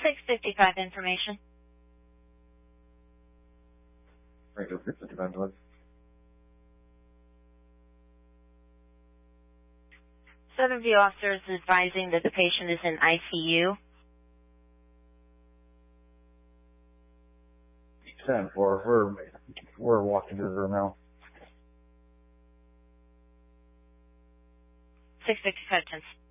655 information. Right, 655 was. 7 view officers advising that the patient is in ICU. 10-4, we're walking to the room now. 655 10.